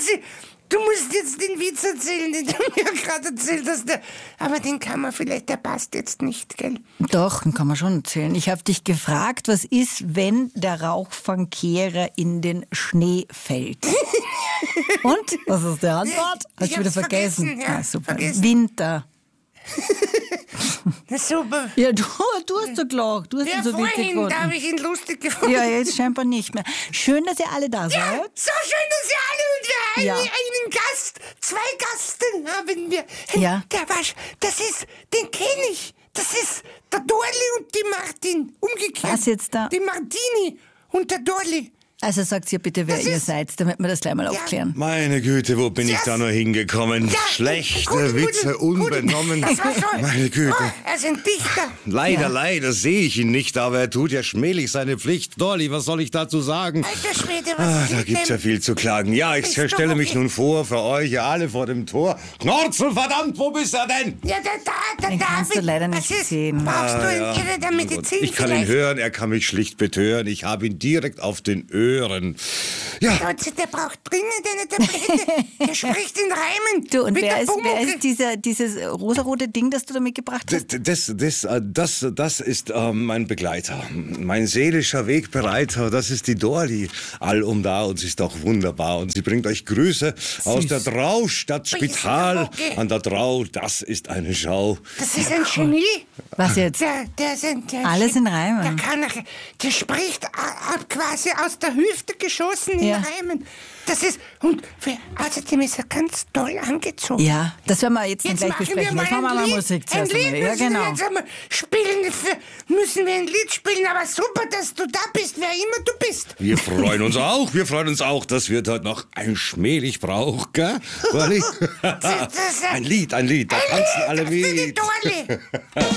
Du musst jetzt den Witz erzählen, den du mir gerade erzählt hast. Aber den kann man vielleicht, der passt jetzt nicht, gell? Doch, den kann man schon erzählen. Ich habe dich gefragt, was ist, wenn der Rauchfangkehrer in den Schnee fällt? Und? Was ist die Antwort? Hast du wieder vergessen? Ja, super. vergessen. Winter. Na super. Ja, du hast so gelacht. Du hast ihn so witzig Vorhin, gefunden. da habe ich ihn lustig gefunden. Ja, jetzt scheinbar nicht mehr. Schön, dass ihr alle da seid. Ja, so schön, dass ihr alle und wir Ja. einen Gast, 2 Gasten haben wir. Ja. Den kenne ich. Das ist der Dorli und die Martin. Umgekehrt. Was jetzt da? Die Martini und der Dorli. Also sagt ihr bitte, wer Das ihr ist- seid, damit wir das gleich mal aufklären. Meine Güte, wo bin ich da nur hingekommen? Ja, Schlechte gute, Witze, gute. unbenommen. Das war schon. Meine Güte. Oh, er ist ein Dichter. Leider sehe ich ihn nicht, aber er tut ja schmählich seine Pflicht. Dolly, was soll ich dazu sagen? Alter Schwede, was Da ist gibt's ja denn? viel zu klagen. Ja, ich Ist doch stelle mich okay. nun vor, für euch ja alle vor dem Tor. Knorzel, verdammt, wo bist er denn? Ja, der Den kannst du David. leider Was nicht ist? sehen. Brauchst du ein Irre der Medizin Ich kann ihn vielleicht? hören, er kann mich schlicht betören. Ich habe ihn direkt auf den Ohren. Ja, Leute, der braucht dringend eine Tablette. Der spricht in Reimen. Du, und Mit wer der ist Pumuckl. dieses rosarote Ding, das du da mitgebracht hast? das ist mein Begleiter, mein seelischer Wegbereiter. Das ist die Dorli, allum da und sie ist auch wunderbar. Und sie bringt euch Grüße aus der Drau-Stadt Spital Okay. an der Drau. Das ist eine Schau. Das ist ein Genie. Was jetzt? Der Alles in Reimen. Der spricht quasi aus der Hüfte geschossen in Ja. Reimen. Das ist, und außerdem ist er ganz toll angezogen. Ja, das werden wir jetzt dann Jetzt gleich machen wir besprechen. mal Jetzt machen wir mal ein Lied. Musik Ein zuerst Lied einmal. Ja, müssen wir genau. jetzt einmal spielen. Müssen wir ein Lied spielen, aber super, dass du da bist, wer immer du bist. Wir freuen uns auch. Das wird heute noch ein schmählich Brauch, gell, Dorli? Das- Ein Lied, da tanzen alle für die mit. Dorli.